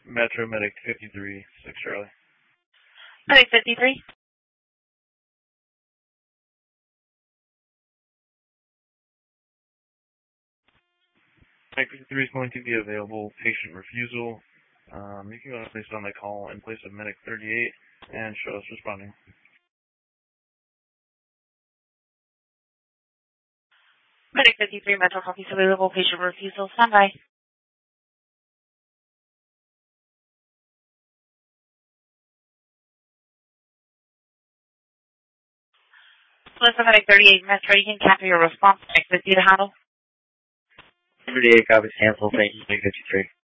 Metro Medic 53, 6 Charlie. Medic 53. Medic 53 is going to be available. Patient refusal. You can go ahead and place on the call in place of Medic 38 and show us responding. Medic 53, Metro copies available. Patient refusal. Stand by. Listen, Medic 38, Metro, you can capture your response. Medic 50 to handle. 38 copies, cancel. Thank you, Medic 53.